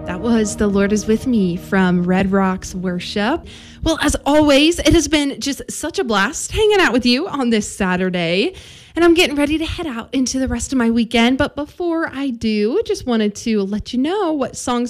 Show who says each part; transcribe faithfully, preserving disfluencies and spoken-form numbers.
Speaker 1: That was The Lord is With Me from Red Rocks Worship. Well, as always, it has been just such a blast hanging out with you on this Saturday. And I'm getting ready to head out into the rest of my weekend. But before I do, just wanted to let you know what songs